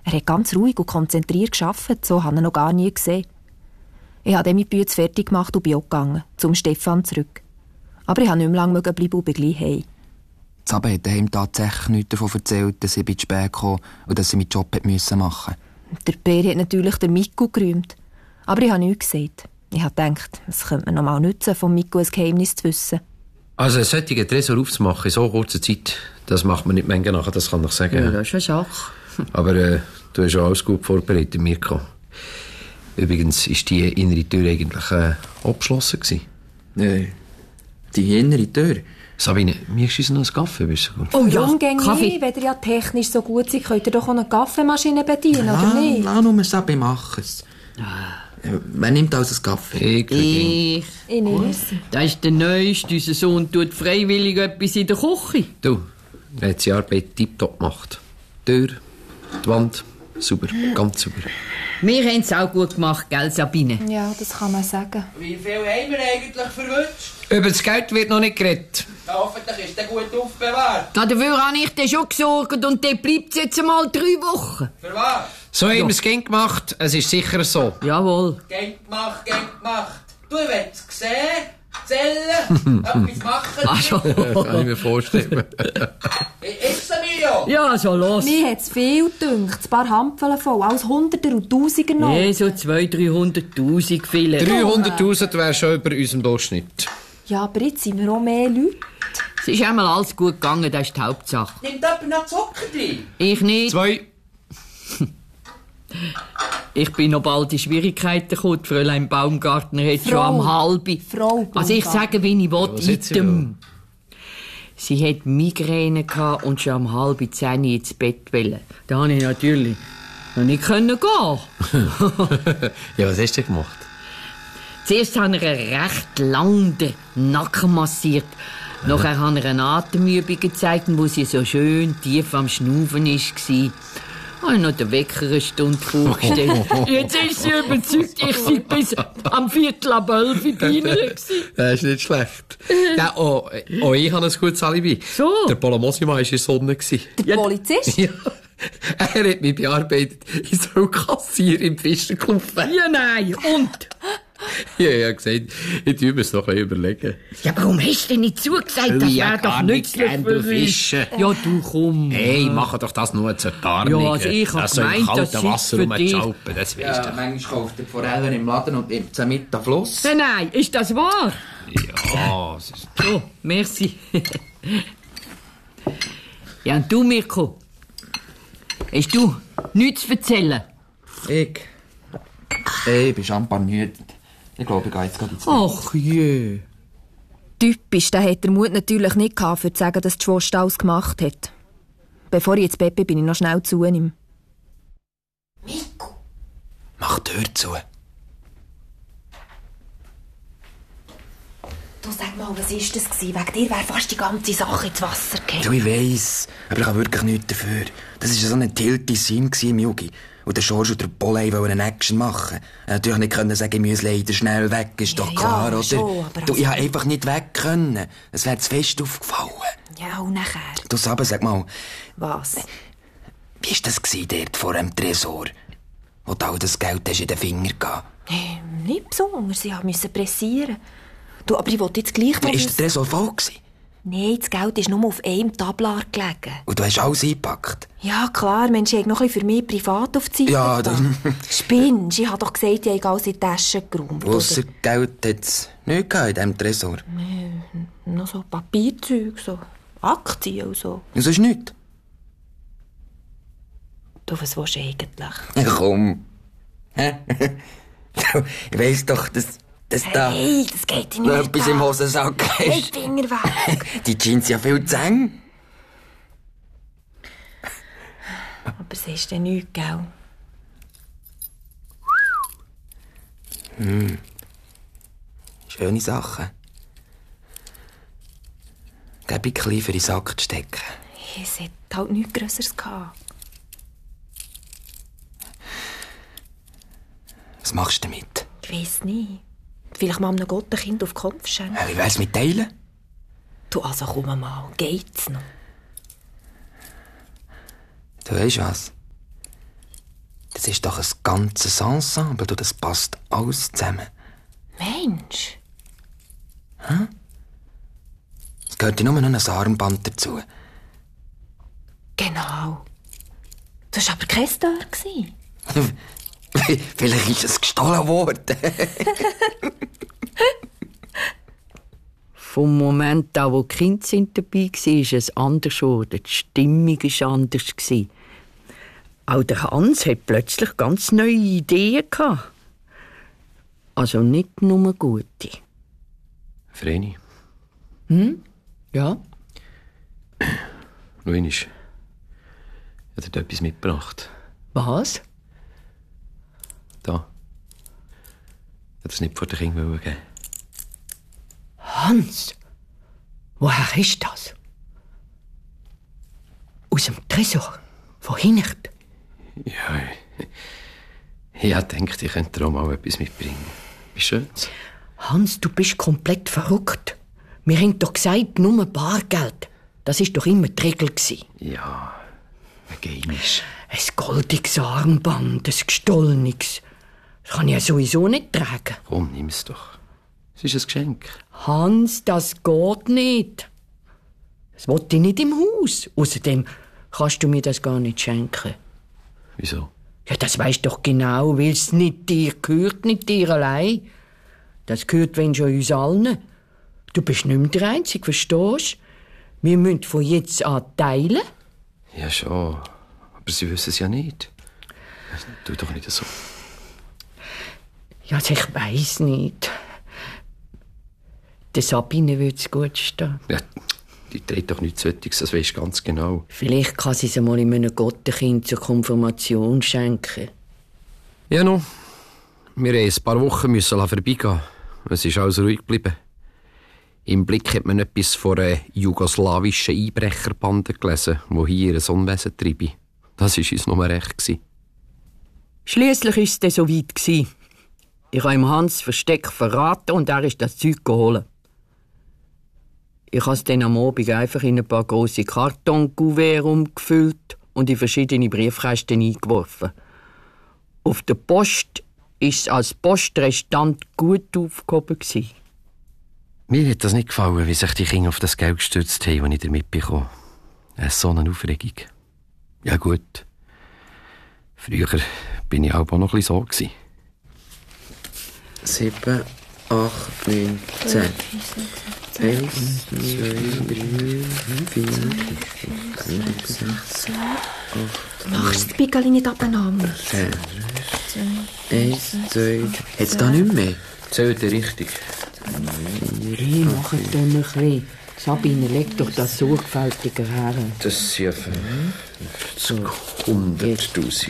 Er hat ganz ruhig und konzentriert gearbeitet, so habe ich ihn noch gar nie gesehen. Ich habe dann meine Bücher fertig gemacht und bin auch gegangen, zum Stefan zurück. Aber ich konnte nicht mehr lange bleiben und bin gleich heim. Sabe hat ihm tatsächlich nichts davon erzählt, dass ich zu spät kam und dass sie meinen Job machen musste. Der Peri hat natürlich den Mikko gerühmt. Aber ich habe nichts gesagt. Ich habe gedacht, es könnte mir noch mal nützen, von Mikko ein Geheimnis zu wissen. Also einen solchen Tresor aufzumachen in so kurzer Zeit, das macht man nicht manchmal nachher, das kann ich sagen. Ja, das ist eine Sache. Aber du hast schon alles gut vorbereitet, Mirko. Übrigens war die innere Tür eigentlich abgeschlossen gewesen. Die innere Tür? Sabine, mir ist noch einen Kaffee, bist du gut? Oh ja, Kaffee. Wenn ihr ja technisch so gut seid, könnt ihr doch auch eine Kaffeemaschine bedienen, oder nicht? Lass nur Sabe machen. Wer nimmt also einen Kaffee? Ich nehme es. Das ist der Neueste. Unser Sohn tut freiwillig etwas in der Küche. Du, er hat seine Arbeit tiptop gemacht. Die Tür, die Wand, sauber, ganz sauber. Wir haben es auch gut gemacht, gell, Sabine? Ja, das kann man sagen. Wie viel haben wir eigentlich verwünscht? Über das Geld wird noch nicht geredet. Ja, hoffentlich ist der gut aufbewahrt. Dafür habe ich dann schon gesorgt und dann bleibt es jetzt einmal 3 Wochen. Für was? So haben wir es gern gemacht, es ist sicher so. Jawohl. Gern gemacht. Du willst es sehen, zählen, etwas machen. Ach schon. Kann ich mir vorstellen. Ist es, Emilio? Ja, so los. Mir hat es viel gedünkt, ein paar Handvoll voll, alles Hunderter und Tausiger noch. Nee, so 200'000-300'000 vielleicht. 300'000 wäre schon über unserem Durchschnitt. Ja, aber jetzt sind wir auch mehr Leute. Es ist einmal alles gut gegangen, das ist die Hauptsache. Nimmt jemand noch Zucker drin? Ich nicht. 2. Ich bin noch bald in Schwierigkeiten gekommen. Die Fräulein Baumgartner hat schon am halben. Frau Also ich sage, wie ich will, was hat sie item. Sie hat Migräne gehabt und schon um 9:30 ins Bett wollen. Da konnte ich natürlich noch nicht gehen. Ja, was hast du gemacht? Zuerst habe ich einen recht lang den Nacken massiert. Nachher habe ich eine Atemübung gezeigt, wo sie so schön tief am Schnaufen war. Habe ich noch den Wecker eine Stunde vorgestellt. Jetzt ist sie überzeugt, ich sei bis am 11:45 bei ihnen gewesen. Das ist nicht schlecht. Ja, auch ich habe ein gutes Alibi. So? Der Polo Mosima war in der Sonne. Der Polizist? Ja. Er hat mich bearbeitet. Ich soll Kassier im Fischerclub werden. Ja, nein. Und? Ja, ich habe gesagt, ich übe es noch ein bisschen überlegen. Ja, warum hast du denn nicht zugesagt? Das wäre doch nützlich für uns. Fischen. Ja, du komm. Hey, mach doch das nur zur Tarnung. Ja, also ich hab das soll im gemeint, das kalten sei Wasser für dich. rumschalpen, das weisst Ja, manchmal kauft er Forellen im Laden und nimmt sie mit am Fluss. Nein, ist das wahr? du. Ja, es ist... So, merci. Ja, und du, Mirko? Hast du nichts zu erzählen? Ich bin champagniert. Ich glaube, ich gehe jetzt gerade ins Bett. Ach je. Typisch, den hat der Mut natürlich nicht gehabt, für zu sagen, dass die Schwester alles gemacht hat. Bevor ich ins Bett bin ich noch schnell zu ihm. Mikko! Mach die Tür zu. Du sag mal, was war das? Wegen dir wäre fast die ganze Sache ins Wasser gefallen. Du, ich weiss, aber ich habe wirklich nichts dafür. Das war so eine tilty Scene im Jugi. Und der George und der Polly wollten eine Action machen. Natürlich nicht können sagen, ich muss leider schnell weg, ist doch klar, ja, oder? schon, aber Du, ich habe einfach nicht weg können. Es wäre zu fest aufgefallen. Ja, und nachher? Du, Sabe, sag mal, Was? wie war das dort vor dem Tresor? Wo du all das Geld hast in den Finger gegeben? Nicht besonders, ich musste pressieren. Du, aber ich wollte jetzt gleich noch... Ist der Tresor voll gewesen? Nein, das Geld ist nur auf einem Tablar gelegen. Und du hast alles eingepackt? Ja, klar, Mensch, ich habe noch ein bisschen für mich privat auf die Seite Ja, getan. Spinnst, ich habe doch gesagt, ich habe alles in die Tasche geräumt. Ausser Geld hat es nicht gehabt in diesem Tresor. Noch so Papierzeug, so Aktien und so. Und sonst nichts? Du, was willst du eigentlich? Ja, komm. Hä? Ich weiss doch, dass da Hey, das geht dir noch nicht etwas im Hosensack Hey, ist. Finger weg. Die Jeans ja viel zu eng. Aber es ist dann nichts, gell? Schöne Sachen. Gebe ich klein für in den Sack zu stecken. Es hat halt nichts Grösseres gehabt. Was machst du damit? Ich weiss nicht. Vielleicht mal einem Gottenkind auf den Kopf schenken. Wie wär's mit Teilen? Du, also komm mal, geht's noch? Du weisst was? Das ist doch ein ganzes Ensemble, du, das passt alles zusammen. Mensch. Es gehört ja nur noch ein Armband dazu. Genau. Das war aber kein Star. Vielleicht ist es gestohlen worden. Vom Moment an, wo die Kinder dabei waren, ist es anders geworden. Die Stimmung war anders. Auch der Hans hatte plötzlich ganz neue Ideen gehabt. Also nicht nur gute. Vreni. Ja? Schau einmal. Ich habe dir etwas mitgebracht. Was? Da. Ich hätte es nicht vor den Kindern geben. Hans? Woher ist das? Aus dem Tresor? Von hinten? Ja, ich dachte, ich könnte dir auch mal etwas mitbringen. Wie schön's. Hans, du bist komplett verrückt. Wir haben doch gesagt, nur Bargeld. Das war doch immer die Regel. Ja, ein Geimisch. Ein goldiges Armband, ein gestohlenes. Das kann ich ja sowieso nicht tragen. Komm, nimm es doch. Es ist ein Geschenk. Hans, das geht nicht. Das will ich nicht im Haus. Außerdem kannst du mir das gar nicht schenken. Wieso? Ja, das weisst doch genau, weil es nicht dir gehört, nicht dir allein. Das gehört, wenn schon uns allen. Du bist nicht mehr der Einzige, verstehst du? Wir müssen von jetzt an teilen. Ja, schon. Aber sie wissen es ja nicht. Tu doch nicht so. Ja, also ich weiss nicht. Der Sabine würde es gut stehen. Ja, die trägt doch nichts Solches, das weisst du ganz genau. Vielleicht kann sie es einmal in einem Gottenkind zur Konfirmation schenken. Ja, no. Wir mussten ein paar Wochen vorbeigehen. Es ist alles ruhig geblieben. Im Blick hat man etwas von einer jugoslawischen Einbrecherbande gelesen, die hier ein Unwesen treibe. Das war uns nur recht. Schliesslich war es dann so weit. Ich habe ihm Hans Versteck verraten und er ist das Zeug geholt. Ich habe es dann am Abend einfach in ein paar grosse Kartonkuverte umgefüllt und in verschiedene Briefkästen eingeworfen. Auf der Post war es als Postrestant gut aufgehoben. Mir hat das nicht gefallen, wie sich die Kinder auf das Geld gestürzt haben, das ich damit bekomme. So eine Aufregung. Ja gut. Früher bin ich auch noch ein bisschen so. 7, 8, 9, 10. 1, 2, 3, 4, 5, 6, 8, Machst du das Pickerli nicht abeinander? 10. 1, 2. Hat's da nicht mehr? Zählt ihr richtig? Hey, mach es doch ein bisschen. Sabine, leg doch das sorgfältiger her. Das sind 100'000.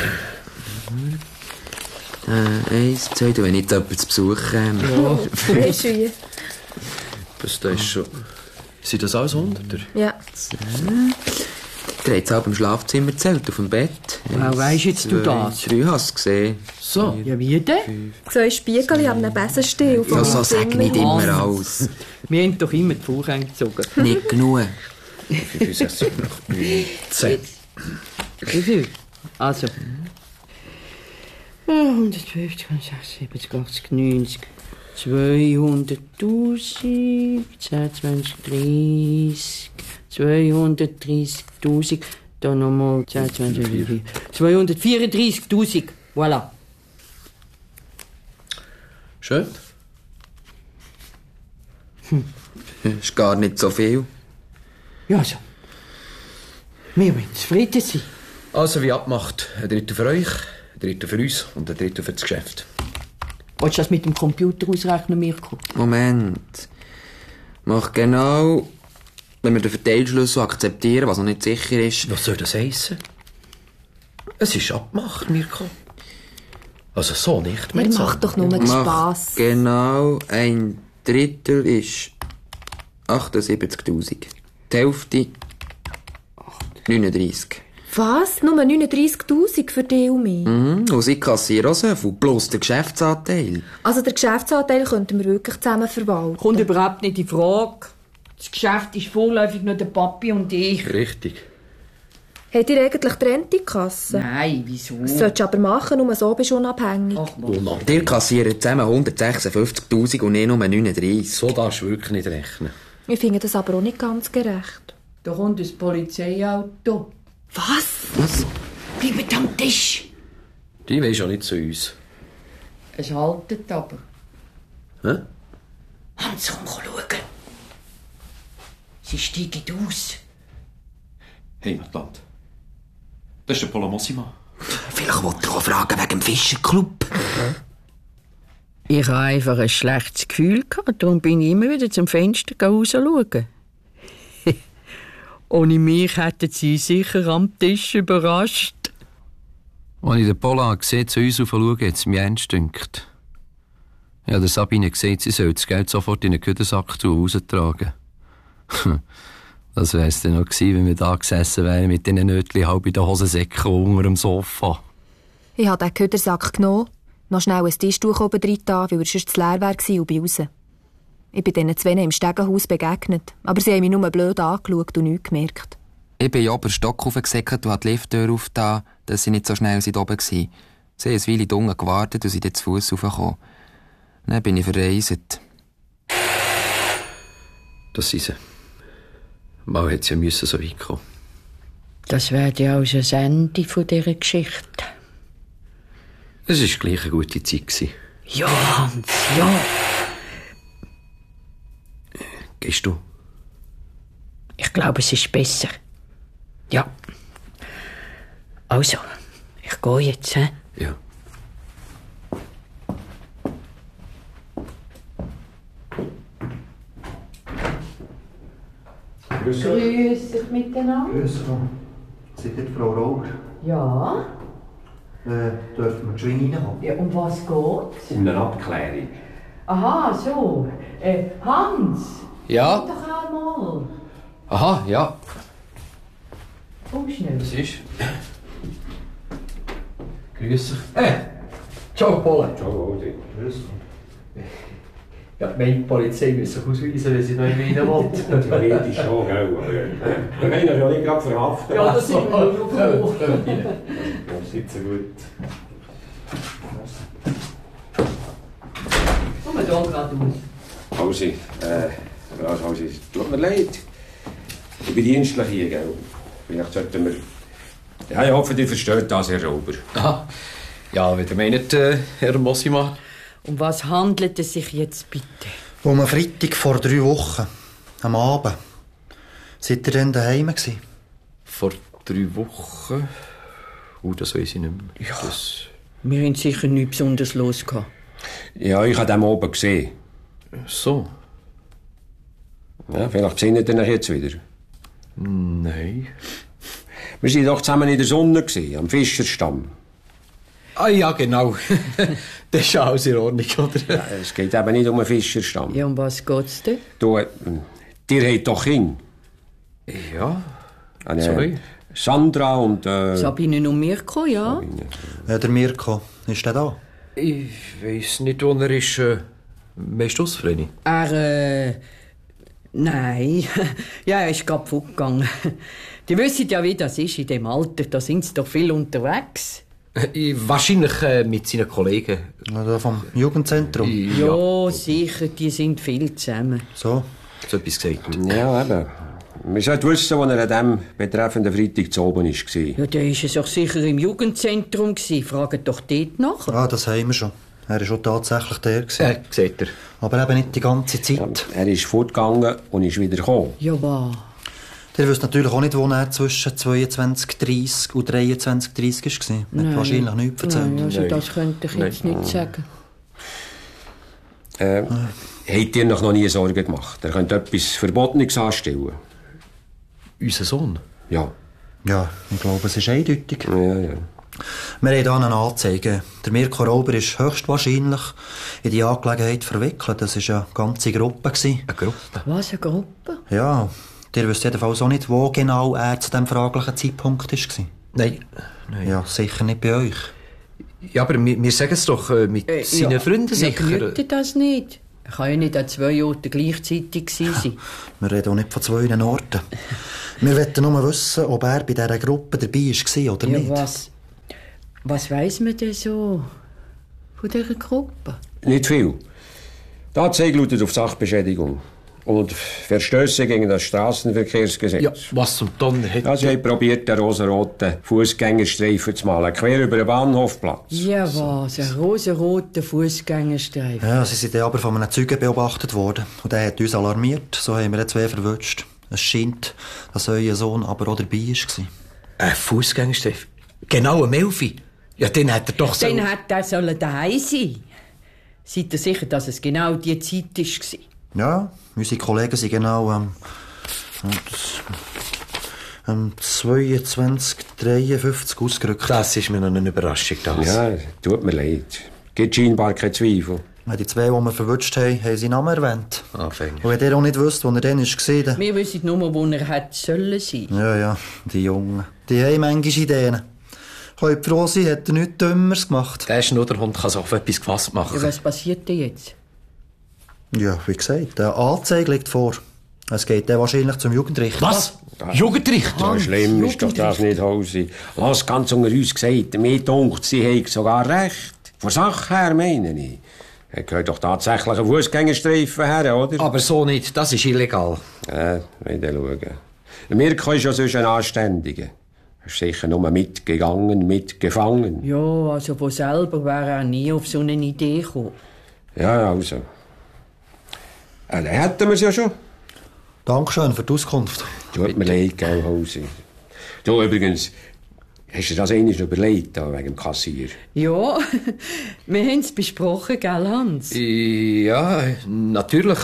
1, 2, wenn nicht jemand zu Besuch käme. Ja. Das ist schon... Sind das alles 100er? Ja. Der hat es auch im Schlafzimmer gezählt, auf dem Bett. Woher weisst jetzt du das? 3 hast du gesehen. So. Ja, wie denn? 2 Spiegel haben einen Besenstiel. Ja, so sag nicht immer alles. Wir haben doch immer die Vorhänge gezogen. Nicht genug. 5, 6, 7, 8, 9, 10. Wie viel? Also. 150, 70, 80, 90, 200'000, 10, 20, 30, 230'000, dann nochmal 10, 20, 234'000, voilà. Schön. Ist gar nicht so viel. Ja, also. Wir wollen zufrieden sein. Also wie abgemacht. Ein Drittel für euch, ein Drittel für uns und ein Drittel für das Geschäft. Willst du das mit dem Computer ausrechnen, Mirko? Moment. Mach genau, wenn wir den Verteilschlüssel akzeptieren, was noch nicht sicher ist. Was soll das heissen? Es ist abgemacht, Mirko. Also so nicht. Er macht doch nur Mach Spass. genau, 1/3 ist 78'000. Die Hälfte 39. Was? Nur 39'000 für dich und mich? Und sie kassieren auch so viel, plus der Geschäftsanteil. Also den Geschäftsanteil könnten wir wirklich zusammen verwalten. Kommt überhaupt nicht in Frage. Das Geschäft ist vorläufig nur der Papi und ich. Richtig. Habt ihr eigentlich getrennte Kasse? Nein, wieso? Das solltest du aber machen, nur so bist du unabhängig. Ach, was? Ihr kassiert zusammen 156'000 und ich nur 39. So darfst du wirklich nicht rechnen. Ich finde das aber auch nicht ganz gerecht. Da kommt das Polizeiauto. Was? Bleibt am Tisch. Die weisst auch nicht zu uns. Es haltet aber. Hä? Hans, komm schauen. Sie steigen aus. Heimatland. Das ist der Polo Mossima. Vielleicht wollt ihr auch fragen wegen dem Fischerclub. Ich hatte einfach ein schlechtes Gefühl, darum bin ich immer wieder zum Fenster rausschauen. Ohne mich hätten sie sicher am Tisch überrascht. Als ich den Polo gesehen zu uns schauen, hat es mich ernst gedünkt. Ich habe der Sabine gesagt, sie soll das Geld sofort in den Küdensack raustragen. Das wär's dann noch gewesen, wenn wir da gesessen wären mit diesen Nötchen halb in den Hosensäcken unter dem Sofa. Ich habe den Ködersack genommen, noch schnell ein Tischtuch oben drin getan, weil er sonst zu leer war, und bin raus. Ich bin diesen zwei im Stegenhaus begegnet, aber sie haben mich nur blöd angeschaut und nichts gemerkt. Ich bin ja oben Stock raufgesäckelt und habe die Lifttür aufgetan, dass sie nicht so schnell oben waren. Sie haben eine Weile unten gewartet und sind dann zu Fuss raufgekommen. Dann bin ich verreist. Das sind sie. Mal hätte sie ja so weit kommen. Das wäre ja auch das Ende von dieser Geschichte. Es war gleich eine gute Zeit gewesen. Ja, Hans, ja. Gehst du? Ich glaube, es ist besser. Ja. Also, ich gehe jetzt, hä? Ja. Grüß euch miteinander. Grüß Gott. Seid ihr die Frau Rauber? Ja. Dürfen wir geschwind reinkommen? Ja, um was geht's? Um eine Abklärung. Aha, so. Hans! Ja? Komm doch einmal. Aha, ja. Komm schnell. Was ist? Grüß dich. Ciao, Pole. Ciao, Aldi. Grüß Gott. Ja, die Polizei muss sich ausweisen, wenn sie noch in Wien will. Theoretisch schon, gell? Aber wir können ja nicht gerade verhaften. Ja, das ist mir noch froh. Das ist jetzt so gut. Komm hier gerade aus. Hausi, Hausi, es tut mir leid. Ich bin dienstlich hier, gell? Vielleicht sollten wir... Ja, ich hoffe, ihr versteht das, Herr Rauber. Aha. Ja, wie ihr meint, Herr Mossima. Um was handelt es sich jetzt bitte? Um einen Freitag vor 3 Wochen. Am Abend. Seid ihr denn daheim gewesen? Vor 3 Wochen? Das weiss ich nicht mehr. Ja. Wir haben sicher nichts besonders los gehabt. Ja, ich habe den oben gesehen. So? Ja, vielleicht sehen ihr ihn jetzt wieder. Nein. Wir waren doch zusammen in der Sonne, am Fischerstamm. Ah ja, genau. Das ist ja alles in Ordnung, oder? Ja, es geht eben nicht um einen Fischerstamm. Ja, um was geht's denn? Du, dir habt doch Kinder. Ja. Sorry. Sandra und... Sabine und Mirko, ja? Sabine. Der Mirko, ist der da? Ich weiss nicht, wo er ist. Weißt du es, Vreni? Nein. Ja, er ist gerade fortgegangen. Die wissen ja, wie das ist in dem Alter. Da sind sie doch viel unterwegs. Wahrscheinlich mit seinen Kollegen. Da vom Jugendzentrum? Ja, sicher, die sind viel zusammen. So? So etwas gesagt. Ja, eben. Wir sollten wissen, wo er an dem betreffenden Freitag zu oben war. Ja, der war doch sicher im Jugendzentrum. Fragt doch dort nach. Ah, das haben wir schon. Er war schon tatsächlich der gewesen. Seht ihr. Aber eben nicht die ganze Zeit. Ja, er ist fortgegangen und ist wieder gekommen. Ja, was? Der wüsste natürlich auch nicht, wo er zwischen 22:30 und 23:30 war. Er hat wahrscheinlich nichts erzählt. Nein, also das könnte ich jetzt nicht sagen. Habt ihr noch nie Sorgen gemacht? Er könnte etwas Verbotenes anstellen. Unser Sohn? Ja. Ja, ich glaube, es ist eindeutig. Ja. Wir haben hier eine Anzeige. Der Mirko Rauber ist höchstwahrscheinlich in die Angelegenheit verwickelt. Das war eine ganze Gruppe. Eine Gruppe? Was, eine Gruppe? Ja, der wüsste jedenfalls auch nicht, wo genau er zu diesem fraglichen Zeitpunkt war. Nein. Ja, sicher nicht bei euch. Ja, aber wir sagen es doch mit seinen Freunden sicher. Mir das nicht. Er Kann ja nicht an 2 Orten gleichzeitig sein. Wir reden auch nicht von 2 Orten. Wir wollen nur wissen, ob er bei dieser Gruppe dabei war oder nicht. Was weiss man denn so von dieser Gruppe? Nicht viel. Die Anzeige lautet auf Sachbeschädigung und Verstöße gegen das Straßenverkehrsgesetz. Ja, was zum Donner hat... Also, sie haben probiert, den rosaroten Fußgängerstreifen zu malen, quer über den Bahnhofplatz. Ja, was? Ein rosaroter Fußgängerstreifen. Ja, sie sind aber von einem Zeugen beobachtet worden. Und der hat uns alarmiert. So haben wir 2 verwünscht. Es scheint, dass euer Sohn aber auch dabei war. Ein Fußgängerstreifen? Genau, ein Melfi? Ja, den hat er doch so... Dann hätte er sollen daheim sein. Seid ihr sicher, dass es genau die Zeit war? Ja, unsere Kollegen sind genau am 22:53 ausgerückt. Das ist mir noch eine Überraschung. Das. Ja, tut mir leid. Gibt scheinbar keinen Zweifel. Die 2, die wir verwünscht haben, haben seinen Namen erwähnt. Anfänger. Und wenn ihr auch nicht wisst, wo er dann war, dann... Wir wissen nur, wo er hätte sollen sein. Ja, die Jungen. Die haben manchmal Ideen. Könnt froh sein, hat er nichts Dümmeres gemacht. Der Schnudderhund kann sich auf etwas gefasst machen. Ja, was passiert denn jetzt? Ja, wie gesagt, eine Anzeige liegt vor. Es geht dann wahrscheinlich zum Jugendrichter. Was? Jugendrichter? So schlimm ist doch das nicht, Hausi. Lass ganz unter uns gesagt, mir dunkt, sie haben sogar recht. Von Sache her, meine ich. Er gehört doch tatsächlich ein Fußgängerstreifen her, oder? Aber so nicht, das ist illegal. Wieder schauen. Der Mirko ist ja sonst ein Anständiger. Er ist sicher nur mitgegangen, mitgefangen. Ja, also von selber wäre er nie auf so eine Idee gekommen. Ja, also. Dann hätten wir es ja schon. Dankeschön für die Auskunft. Tut mir leid, gell, Hausi. Du, übrigens, hast du das einmal überlegt, da, wegen dem Kassier? Ja, wir haben es besprochen, gell, Hans? Ja, natürlich.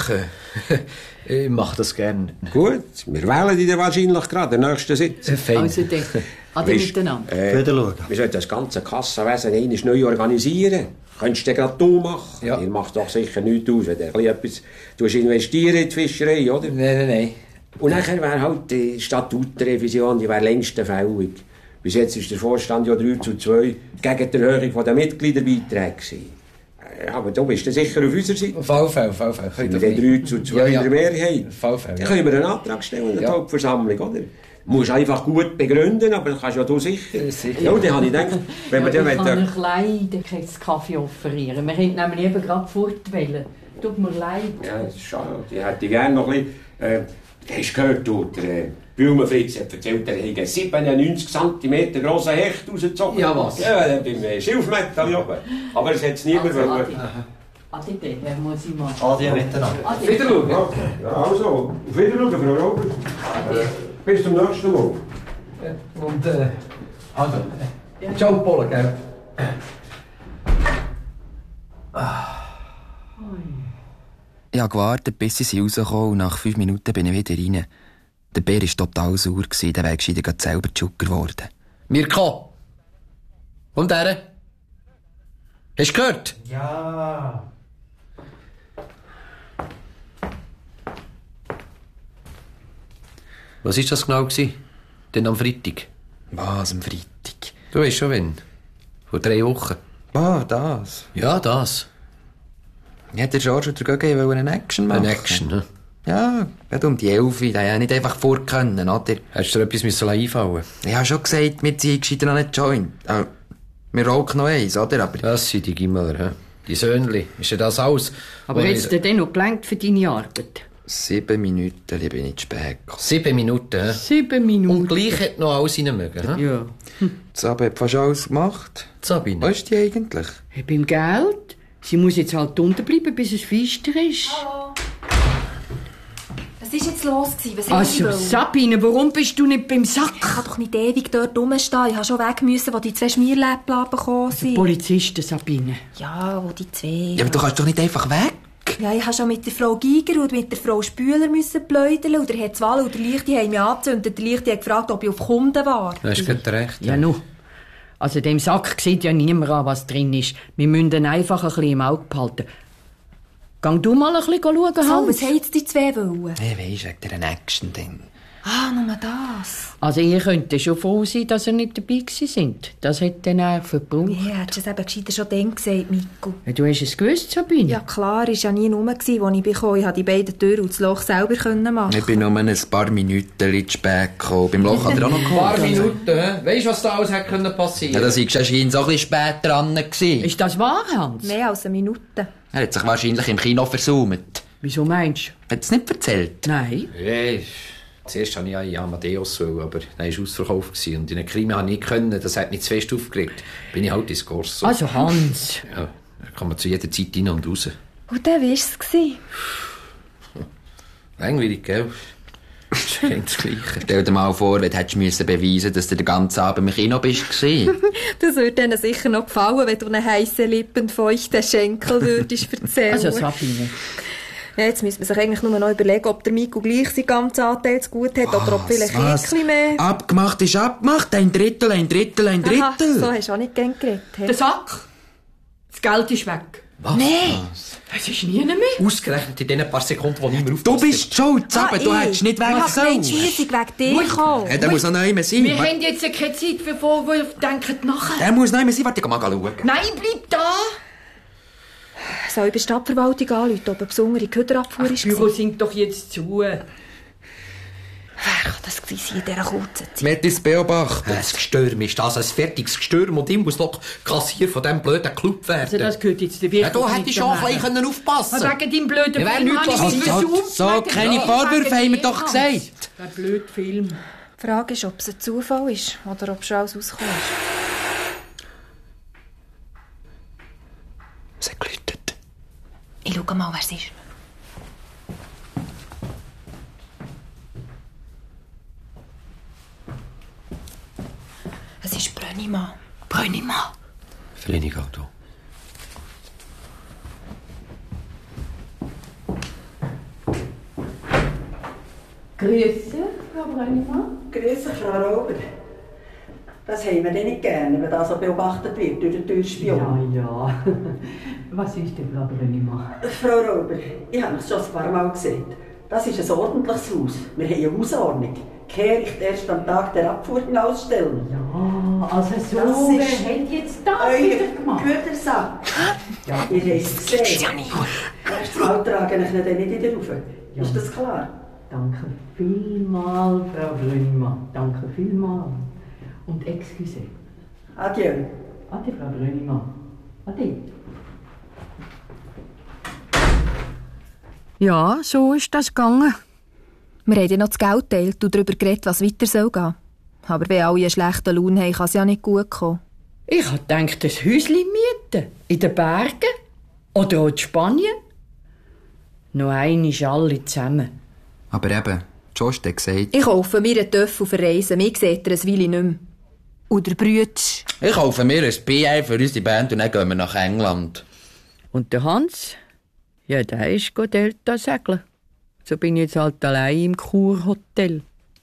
Ich mache das gern. Gut, wir wählen dich dann wahrscheinlich gerade, den nächsten Sitz. Also dann, ade miteinander. Wieder schauen. Wir sollten das ganze Kassenwesen einmal neu organisieren. Könntest du gerade du machen? Ja. Ihr macht doch sicher nichts aus, wenn du etwas investieren in die Fischerei, oder? Nein. Und nachher wäre halt die Statutenrevision, die wäre längst fällig. Bis jetzt ist der Vorstand ja 3:2 gegen die Erhöhung der Mitgliederbeiträge gewesen. Aber du bist sicher auf unserer Seite. VV. Wenn wir 3:2 in der Mehrheit VV, dann können wir einen Antrag stellen in der Hauptversammlung, oder? Du musst einfach gut begründen, aber das kannst ja du sicher. Ja, dann habe ich gedacht, wenn wir ich dann... kann euch leider keinen Kaffee offerieren. Wir können nämlich eben gerade fortwählen. Tut mir leid. Ja, das ist schade. Ich hätte gerne noch ein bisschen... hast du gehört, der Blumenfritz hat erzählt, er hätte einen 97 cm grossen Hecht rausgezogen. Ja, was? Ja, beim Schilfmetall oben. Aber es hat es niemand wollen. Ade, der muss ich mal. Ade miteinander. Wieder schauen. Ja, also, auf Wiedersehen, Frau Robert. Bis zum nächsten Mal. Und, also, ciao, Paul, gell? Ich habe gewartet, bis sie rausgekommen und nach 5 Minuten bin ich wieder rein. Der Bär war total sauer, der wäre gescheiter gerade selber Zucker geworden. Mirko! Und der? Hast du gehört? Ja. Was war das genau? Denn am Freitag? Was, am Freitag? Du weißt schon wann? Vor 3 Wochen. Das? Ja, das. Ja, der George und der Göge wollen eine Action machen. Eine Action, ne? Ja, gerade um die 11 Uhr, da ja nicht einfach vorkönnen, oder? Hast du dir etwas einfallen? Ich habe schon gesagt, wir ziehen gescheiter noch nicht Joint. Wir rauchen noch eins, oder? Aber Das sind die Gimmeler, hä? Die Söhnli. Ist ja das alles? Aber hättest du denn noch gelangt für deine Arbeit? 7 Minuten, bin ich zu spät gekommen. 7 Minuten, hä? 7 Minuten. Und gleich hat noch alles rein mögen, hä? Ja. Sabine hat fast alles gemacht. Sabine. Wo ist die eigentlich? Hey, beim Geld? Sie muss jetzt halt unten bleiben, bis es feister ist. Hallo. Was war jetzt los? Was Also, Sabine, warum bist du nicht beim Sack? Ich kann doch nicht ewig dort rumstehen. Ich musste schon weg müssen, wo die 2 Schmierläppchen gekommen sind. Polizisten, Sabine. Ja, wo die 2. Ja, aber du kannst doch nicht einfach weg. Ja, ich musste schon mit der Frau Giger und mit der Frau Spüler pläudern. Und der Herr Zwall und der Lichti haben mich angezündet. Der Lichti hat gefragt, ob ich auf Kunden war. Du hast gerade recht. Ja, nu. Also, dem Sack sieht ja niemand an, was drin ist. Wir müssen ihn einfach ein bisschen im Auge behalten. Gang du mal ein bisschen schauen, So, Hans. was haben jetzt die 2 wollen? Ich weiss, wegen dieser Action-Ding. Ah, nur das. Also ihr könnt schon froh sein, dass ihr nicht dabei sind. Das hat dann auch verbraucht. Ja, hättest du es eben gescheiter schon dann gesagt, Miku. Ja, du hast es gewusst, Sabine? Ja klar, es war ja nie rum, als ich bekam. Ich konnte die beiden Türen und das Loch selber machen. Ich bin nur ein paar Minuten zu spät gekommen. Beim Loch hat er auch noch geholfen. Ein paar Minuten, hä? Weisst du, was da alles hätte passieren können? Ja, da sei anscheinend so ein bisschen spät dran gewesen. Ist das wahr, Hans? Mehr als eine Minute. Er hat sich wahrscheinlich im Kino versäumt. Wieso meinst du? Hat er es nicht erzählt? Nein. Ja, zuerst wollte ich ja in Amadeus, aber der war ausverkauft und in einem Krimi konnte ich nicht können. Das hat mich zu fest aufgeregt. Bin ich halt ins Corso. Also Hans. Ja, da kann man zu jeder Zeit rein und raus. Und dann war es. Langweilig, gell? Das ist das Gleiche. Stell dir mal vor, wenn du hättest beweisen müssen, dass du den ganzen Abend im Kino bist. Das würde denen sicher noch gefallen, wenn du einen heissen lippenfeuchten Schenkel würdest erzählen. Also Sabine. Ja, jetzt müsste man sich eigentlich nur noch überlegen, ob der Miku gleich seinen ganzen Anteil zu gut hat oder ob vielleicht ein bisschen mehr. Abgemacht ist abgemacht. Ein Drittel, ein Drittel, ein Drittel. Aha, so hast du auch nicht gern geredet. Der Sack. Das Geld ist weg. Was? Nein. Es ist nie mehr. Ausgerechnet in den paar Sekunden, wo niemand Du aufpasst. bist schuld, Sabine. Du hättest nicht weg sollen. Schliessig wegen dir kommen. Ja, der muss noch nicht mehr sein. Wir haben jetzt keine Zeit für Vorwürfe, denken nachher. Der muss noch nicht mehr sein. Warte, ich mal schauen. Nein, bleib da! Soll ich bei der Stadtverwaltung anrufen, ob eine besondere Köderabfuhr ist? Die Büro sind doch jetzt zu. Wer kann das gewesen sein in dieser kurzen Zeit? Mit uns beobachten. Ein Gestürm ist das, ein fertiges Gestürm und ich muss noch Kassier von diesem blöden Club werden. Also das gehört jetzt der Wirt. Ja, du hättest schon ein bisschen aufpassen können. Wegen deinem blöden Ja, Film nichts, habe ich was- mich So, keine Vorwürfe haben wir doch gesagt. Der blöde Film. Die Frage ist, ob es ein Zufall ist oder ob schon alles rausgekommen ist. Sie hat geläutet. Ich schau mal, wer es ist. Es ist Brönnimann. Brönnimann. Verleih Auto. Grüße, Frau Brönnimann. Grüße, Frau Robert. Das haben wir denn nicht gerne, wenn das so beobachtet wird durch den Türspion. Ja. Was ist denn, Frau Brönnimann? Frau Robert, ich habe es schon ein paar Mal gesehen. Das ist ein ordentliches Haus. Wir haben eine Hausordnung. Kehricht erst am Tag der Abfuhren ausstellen. Ja, also so, Das wer ist hat jetzt das euer wieder gemacht? Gütersack. Ja, ihr habt es gesehen. Das Mal tragen ich nicht in der Rufe. Ja. Ist das klar? Danke vielmals, Frau Brönnimann. Danke vielmals. Und excuse. Adieu. Ade, Frau Brönnimann. Ade. Ja, so ist das gegangen. Wir haben ja noch das Geld geteilt und darüber geredet, was weiter soll gehen. Aber wenn alle einen schlechten Lohn haben, kann es ja nicht gut kommen. Ich habe gedacht, ein Häuschen mieten. In den Bergen. Oder auch in Spanien. Noch einmal alle zusammen. Aber eben, Josh hat gesagt... Ich kaufe mir einen Töffel für Reisen. Mir sieht er ein Weile nicht mehr. Oder Brütsch. Ich kaufe mir ein BI für unsere Band und dann gehen wir nach England. Und der Hans? Ja, der ist Delta segeln. So bin ich jetzt halt allein im Kurhotel.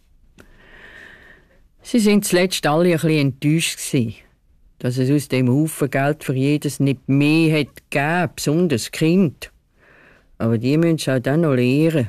Sie sind zuletzt alle ein bisschen enttäuscht gewesen, dass es aus dem Haufen Geld für jedes nicht mehr hat gegeben, besonders Kind. Aber die müssen es auch dann noch lernen.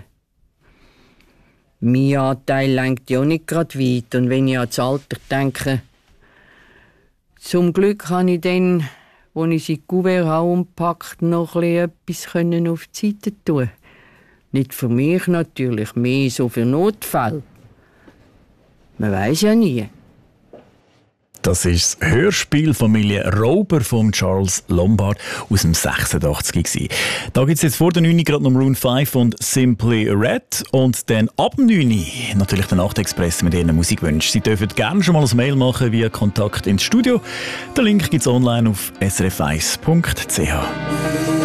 Mein Anteil lenkt ja nicht gerade weit. Und wenn ich ans Alter denke, zum Glück habe ich dann, als ich sie Kuvert habe umpackt, noch etwas auf die Seite tun. Nicht für mich natürlich, mehr so für Notfälle. Man weiss ja nie. Das ist das Hörspiel Familie Rober von Charles Lombard aus dem 86. Da gibt es jetzt vor der 9 gerade noch Maroon 5 und Simply Red. Und dann ab dem 9 natürlich der Nachtexpress mit ihren Musikwünschen. Sie dürfen gerne schon mal ein Mail machen via Kontakt ins Studio. Den Link gibt es online auf srf1.ch.